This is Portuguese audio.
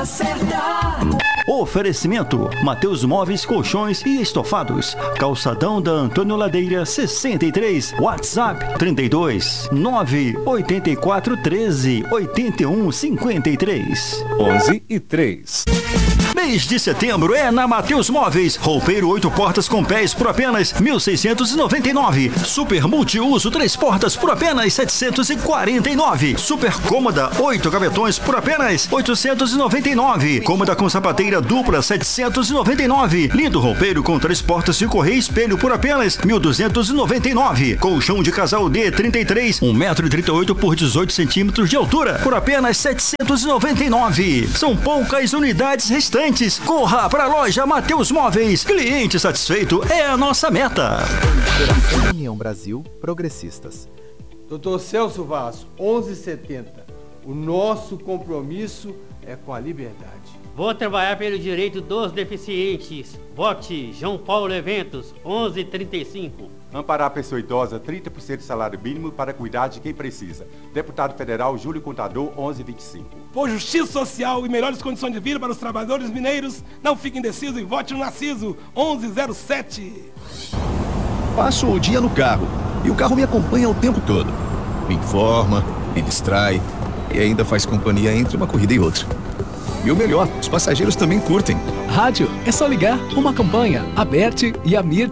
hora certa. Oferecimento: Mateus Móveis, Colchões e Estofados. Calçadão da Antônio Ladeira 63. WhatsApp 32 984 13 81 53. 11:03. Mês de setembro é na Mateus Móveis. Roupeiro 8 portas com pés por apenas 1.699. Super multiuso 3 portas por apenas 749. Super cômoda 8 gavetões por apenas 899. Cômoda com sapateira dupla 799. Lindo roupeiro com 3 portas de correia e espelho por apenas 1.299. Colchão de casal D33 1,38 m por 18 cm de altura por apenas 799. São poucas unidades restantes. Corra para a loja Mateus Móveis. Cliente satisfeito é a nossa meta. União Brasil Progressistas. Dr. Celso Vaz, 1170. O nosso compromisso é com a liberdade. Vou trabalhar pelo direito dos deficientes. Vote João Paulo Eventos, 1135. Amparar a pessoa idosa, 30% de salário mínimo para cuidar de quem precisa. Deputado Federal Júlio Contador, 1125. Por justiça social e melhores condições de vida para os trabalhadores mineiros, não fique indeciso e vote no Narciso, 1107. Passo o dia no carro e o carro me acompanha o tempo todo. Me informa, me distrai e ainda faz companhia entre uma corrida e outra. E o melhor, os passageiros também curtem. Rádio, é só ligar, uma campanha, Aberte e a Mir.